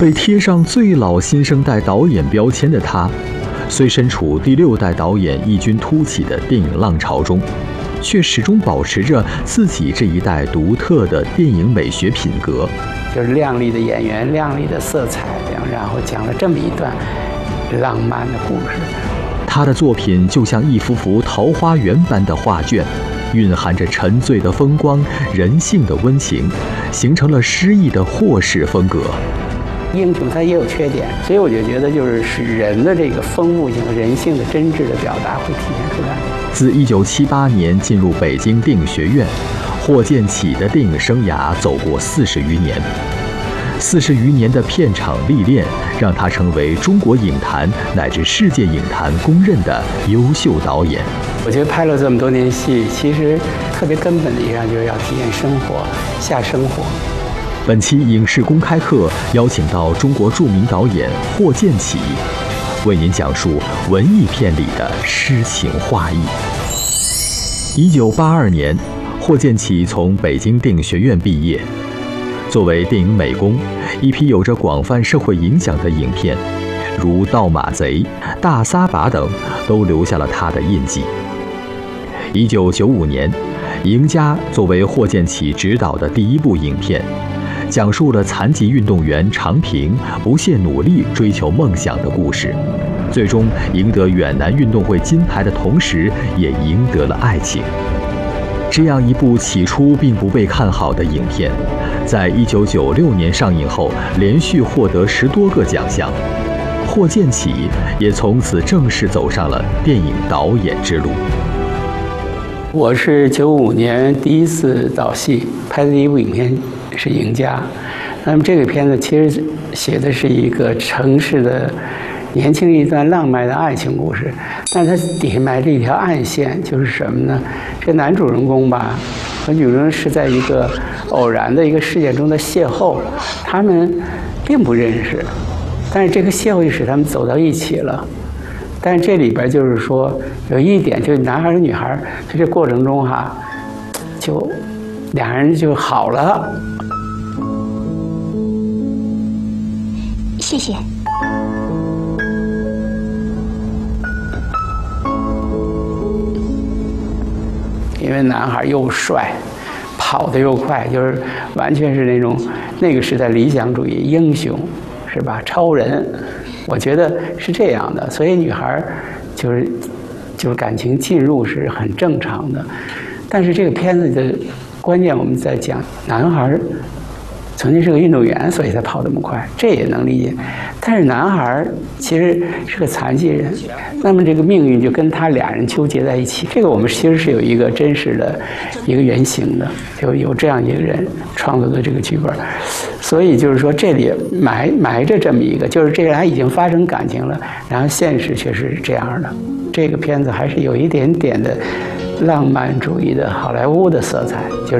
被贴上最老新生代导演标签的他，虽身处第6代导演异军突起的电影浪潮中，却始终保持着自己这一代独特的电影美学品格。 就是亮丽的演员、亮丽的色彩，然后讲了这么一段浪漫的故事。 他的作品就像一幅幅桃花源般的画卷，蕴含着沉醉的风光、人性的温情，形成了诗意的霍氏风格。 英雄他也有缺点，所以我就觉得就是使人的这个丰富性和人性的真挚的表达会体现出来。 自1978年进入北京电影学院，霍建起的电影生涯走过40余年。40余年的片场历练，让他成为中国影坛乃至世界影坛公认的优秀导演。 我觉得拍了这么多年戏，其实特别根本的一样就是要体验生活，下生活。 本期影视公开课邀请到中国著名导演霍建起，为您讲述文艺片里的诗情画意。1982年，霍建起从北京电影学院毕业。作为电影美工，一批有着广泛社会影响的影片，如《盗马贼》《大撒把》等，都留下了他的印记。1995年，《赢家》作为霍建起执导的第1部影片，讲述了残疾运动员常平不懈努力追求梦想的故事，最终赢得远南运动会金牌的同时，也赢得了爱情。这样一部起初并不被看好的影片，在1996年上映后，连续获得10多个奖项。霍建起也从此正式走上了电影导演之路。 我是95年第一次导戏，拍的第1部影片是《赢家》。那么这个片子其实写的是一个城市的年轻人一段浪漫的爱情故事，但是它底下埋着一条暗线，就是什么呢？这男主人公吧和女人是在一个偶然的一个事件中的邂逅，他们并不认识，但是这个邂逅就使他们走到一起了。但是这里边就是说有一点，就是男孩和女孩在这过程中就两人就好了。 谢谢。 因为男孩又帅，跑得又快，就是完全是那个时代理想主义英雄，是吧？超人，我觉得是这样的。所以女孩就是感情进入是很正常的。但是这个片子的关键我们在讲，男孩曾经是个运动员，所以他跑得那么快，这也能理解。但是男孩其实是个残疾人，那么这个命运就跟他俩人纠结在一起。这个我们其实是有一个真实的一个原型的，就有这样一个人创作的这个剧本。所以就是说这里埋着这么一个，就是这俩已经发生感情了，然后现实却是这样的。这个片子还是有一点点的浪漫主义的好莱坞的色彩，就是